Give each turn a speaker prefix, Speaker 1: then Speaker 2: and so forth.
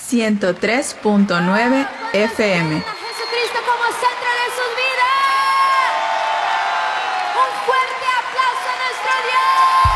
Speaker 1: 103.9 FM.
Speaker 2: Jesucristo como centro de sus vidas.